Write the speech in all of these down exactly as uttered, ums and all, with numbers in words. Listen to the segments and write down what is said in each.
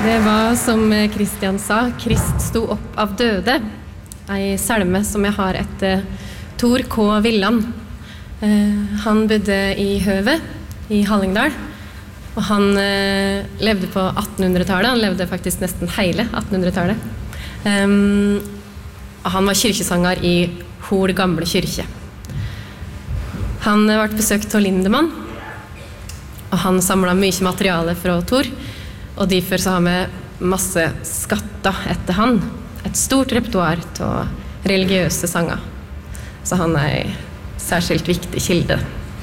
Det var som Kristian sa, Krist sto opp av døde. En salme som jeg har etter Tor K. Villand. Eh, han bodde i Høve, i Hallingdal. Og han eh, levde på attenhundretallet. Han levde faktisk nesten hele attenhundretallet. Um, og han var kyrkjesanger i Hol gamle kyrkje. Han ble besøkt av Lindemann. Og han samlet mye materiale fra Tor. Og derfor så har vi masse skatter etter han. Et stort repertoar av religiøse sanger. Så han er en særskilt viktig kilde.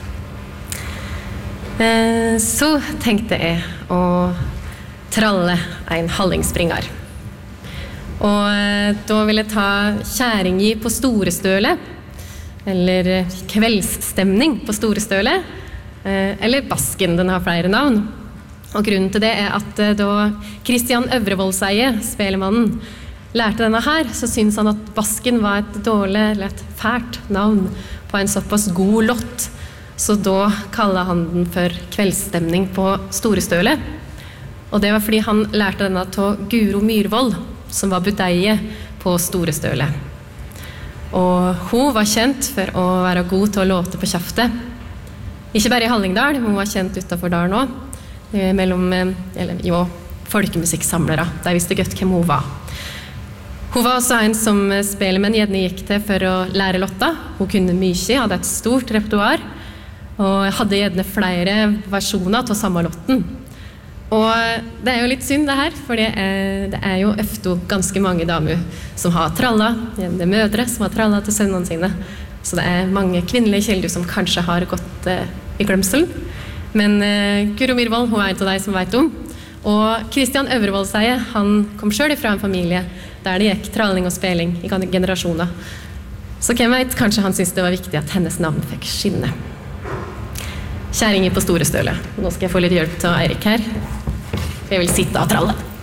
Eh, så tenkte jeg å tralle en hallingspringer. Og eh, da vil jeg ta kjæringi på Storestøle, eller kveldsstemning på Storestøle, eh, eller Basken, den har flere navn. Og grunnen til det er at da Kristian Øvrevoldseie, spelemannen, lærte denne her, så syntes han at Basken var et dårlig, eller et fælt navn på en såpass god lott. Så da kallet han den for kveldsstemning på Storestøle. Og det var fordi han lærte denne av Guro Myrvold, som var budeie på Storestøle. Og hun var kjent for å være god til å låte på kjaftet. Ikke bare i Hallingdal, hun var kjent utenfor dalen også. Mellom, eller jo, folkemusikksamlere. De visste godt hvem hun var. Hun var også en som spelemenn gjerne gikk til for å lære lotta. Hun kunne mye, hadde et stort repertoar, og hadde gjerne flere versjoner til samme lotten. Og det er jo litt synd det her, for det er, det er jo ofte ganske mange damer som har tralla, gjerne mødre som har tralla til sønnene sine. Så det er mange kvinnelige kilder som kanskje har gått eh, i glemselen. Men uh, Guro Myrvold, hun er en av de som vet om. Og Kristian Øvrevoldseie, han kom selv ifra en familie der det gikk tralling og speling i generasjoner. Så hvem vet, kanskje han syntes det var viktig at hennes navn fikk skinne. Kjæringi på Storestøle. Nå skal jeg få litt hjelp til Eirik her. Jeg vil sitte og tralle.